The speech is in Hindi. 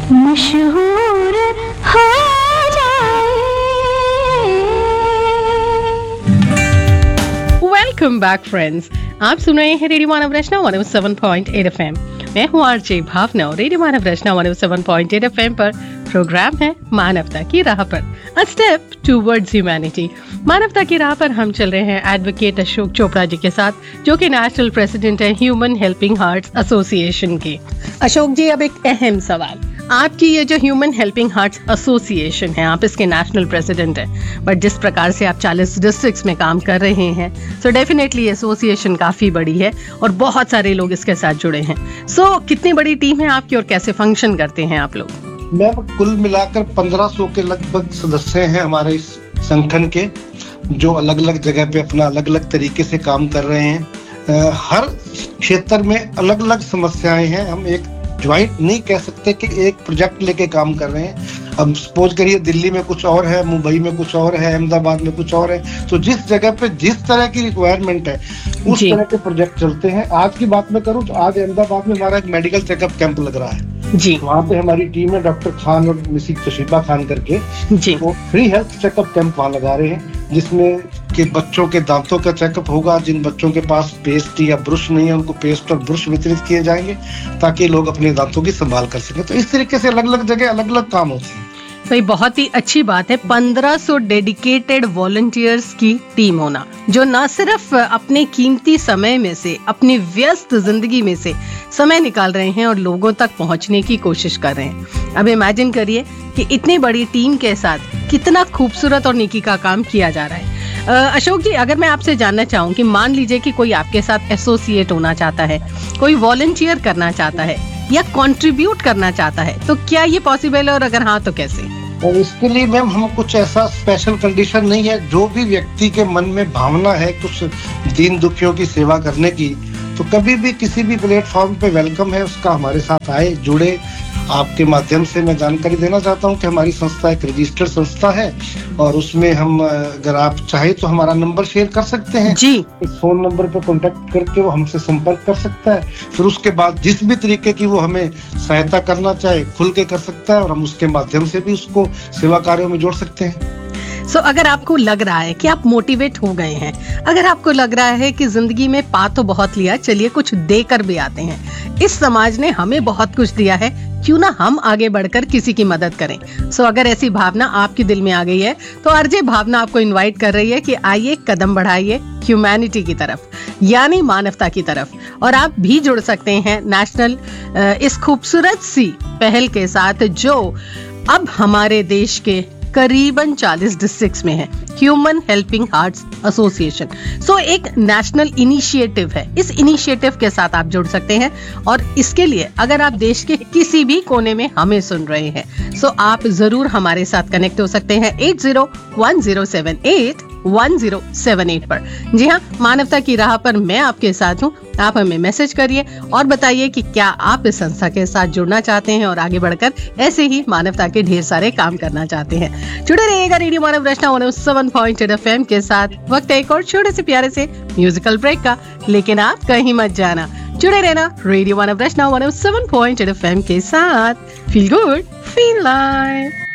मशहूर हो जाए। वेलकम बैक फ्रेंड्स, आप सुन रहे हैं रेडियो मानव रचना 107.8 एफएम। मैं हूँ आरजे भावना और रेडियो मानव रचना 107.8 एफएम पर प्रोग्राम है मानवता की राह पर, अ स्टेप टूवर्ड्स ह्यूमैनिटी। मानवता की राह पर हम चल रहे हैं एडवोकेट अशोक चोपड़ा जी के साथ, जो कि नेशनल प्रेसिडेंट है ह्यूमन हेल्पिंग हार्ट्स एसोसिएशन के। अशोक जी, अब एक अहम सवाल, आपकी ये जो ह्यूमन हेल्पिंग हार्ट्स एसोसिएशन है, आप इसके नेशनल प्रेसिडेंट हैं, बट जिस प्रकार से आप 40 डिस्ट्रिक्ट्स में काम कर रहे हैं, सो डेफिनेटली एसोसिएशन काफी बड़ी है और बहुत सारे लोग इसके साथ जुड़े हैं। सो कितनी बड़ी टीम है आपकी और कैसे फंक्शन करते हैं आप लोग? मैम, कुल मिलाकर 1500 के लगभग सदस्य हैं हमारे इस संगठन के, जो अलग अलग जगह पे अपना अलग अलग तरीके से काम कर रहे हैं। हर क्षेत्र में अलग अलग समस्याएं हैं। हम एक ज्वाइंट नहीं कह सकते कि एक प्रोजेक्ट लेके काम कर रहे हैं। अब सपोज करिए दिल्ली में कुछ और है, मुंबई में कुछ और है, अहमदाबाद में कुछ और है, तो जिस जगह पे जिस तरह की रिक्वायरमेंट है उस तरह के प्रोजेक्ट चलते हैं। आज की बात मैं करूं तो आज अहमदाबाद में हमारा एक मेडिकल चेकअप कैंप लग रहा है जी। वहाँ पे हमारी टीम है, डॉक्टर खान और मिसिक तोशिबा खान करके जी। वो फ्री हेल्थ चेकअप कैंप वहाँ लगा रहे हैं, जिसमें कि बच्चों के दांतों का चेकअप होगा। जिन बच्चों के पास पेस्ट या ब्रश नहीं है उनको पेस्ट और ब्रश वितरित किए जाएंगे ताकि लोग अपने दांतों की संभाल कर सकें। तो इस तरीके से अलग अलग जगह अलग अलग काम होते हैं। तो ये बहुत ही अच्छी बात है, 1500 डेडिकेटेड वॉलंटियर्स की टीम होना, जो न सिर्फ अपने कीमती समय में से, अपनी व्यस्त जिंदगी में से समय निकाल रहे हैं और लोगों तक पहुंचने की कोशिश कर रहे हैं। अब इमेजिन करिए कि इतनी बड़ी टीम के साथ कितना खूबसूरत और नेकी का काम किया जा रहा है। अशोक जी, अगर मैं आपसे जानना चाहूँ कि मान लीजिए कि कोई आपके साथ एसोसिएट होना चाहता है, कोई वॉलंटियर करना चाहता है या कंट्रीब्यूट करना चाहता है, तो क्या ये पॉसिबल है और अगर हाँ तो कैसे? और इसके लिए मैम हम कुछ ऐसा स्पेशल कंडीशन नहीं है। जो भी व्यक्ति के मन में भावना है कुछ दीन दुखियों की सेवा करने की, तो कभी भी किसी भी प्लेटफॉर्म पे वेलकम है, उसका हमारे साथ आए, जुड़े। आपके माध्यम से मैं जानकारी देना चाहता हूं कि हमारी संस्था एक रजिस्टर्ड संस्था है और उसमें हम, अगर आप चाहे तो हमारा नंबर शेयर कर सकते हैं जी। इस फोन नंबर पर कांटेक्ट करके वो हमसे संपर्क कर सकता है। फिर उसके बाद जिस भी तरीके की वो हमें सहायता करना चाहे खुल के कर सकता है और हम उसके माध्यम से भी उसको सेवा कार्यों में जोड़ सकते हैं। सो अगर आपको लग रहा है कि आप मोटिवेट हो गए हैं, अगर आपको लग रहा है कि जिंदगी में पा तो बहुत लिया, चलिए कुछ देकर भी आते हैं, इस समाज ने हमें बहुत कुछ दिया है, क्यों ना हम आगे बढ़कर किसी की मदद करें। सो अगर ऐसी भावना आपके दिल में आ गई है तो आरजे भावना आपको इनवाइट कर रही है कि आइए कदम बढ़ाइए ह्यूमैनिटी की तरफ, यानी मानवता की तरफ, और आप भी जुड़ सकते हैं नेशनल इस खूबसूरत सी पहल के साथ, जो अब हमारे देश के करीबन 40 डिस्ट्रिक्ट्स में है, ह्यूमन हेल्पिंग हार्ट्स एसोसिएशन। सो एक नेशनल इनिशिएटिव है, इस इनिशिएटिव के साथ आप जुड़ सकते हैं। और इसके लिए अगर आप देश के किसी भी कोने में हमें सुन रहे हैं, सो आप जरूर हमारे साथ कनेक्ट हो सकते हैं 8010781078 पर। जी हाँ, मानवता की राह पर मैं आपके साथ हूँ। आप हमें मैसेज करिए और बताइए कि क्या आप इस संस्था के साथ जुड़ना चाहते हैं और आगे बढ़कर ऐसे ही मानवता के ढेर सारे काम करना चाहते हैं। जुड़े रहिएगा रेडियो मानव रचना 107.8 एफएम के साथ। वक्त है एक और छोटे से प्यारे से म्यूजिकल ब्रेक का, लेकिन आप कहीं मत जाना, जुड़े रहना रेडियो मानव रचना 107.8 एफएम के साथ। Feel good, feel live.